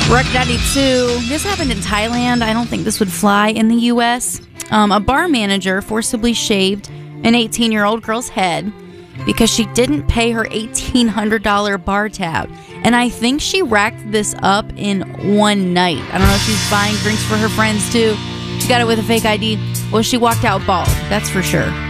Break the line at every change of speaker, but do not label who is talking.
Rec 92. This happened in Thailand. I don't think this would fly in the U.S. A bar manager forcibly shaved an 18-year-old girl's head because she didn't pay her $1,800 bar tab. And I think she racked this up in one night. I don't know if she's buying drinks for her friends, too. She got it with a fake ID. Well, she walked out bald. That's for sure.